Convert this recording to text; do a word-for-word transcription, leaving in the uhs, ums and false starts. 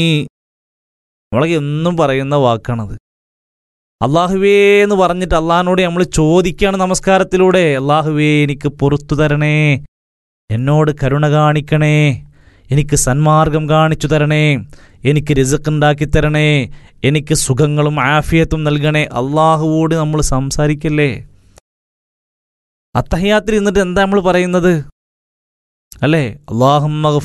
നമ്മളൊക്കെ എന്നും പറയുന്ന വാക്കാണത്. അള്ളാഹുവേ എന്ന് പറഞ്ഞിട്ട് അള്ളാഹിനോട് നമ്മൾ ചോദിക്കുകയാണ് നമസ്കാരത്തിലൂടെ, അള്ളാഹുവേ എനിക്ക് പുറത്തു തരണേ, എന്നോട് കരുണ കാണിക്കണേ, എനിക്ക് സന്മാർഗം കാണിച്ചു തരണേ, എനിക്ക് റിസ്ക് ഉണ്ടാക്കി തരണേ, എനിക്ക് സുഖങ്ങളും ആഫിയത്തും നൽകണേ. അള്ളാഹുവോട് നമ്മൾ സംസാരിക്കല്ലേ? അത്തഹിയാത്തിൽ ഇരുന്നിട്ട് എന്താ നമ്മൾ പറയുന്നത്? അല്ലേ, അല്ലാഹുമ്മ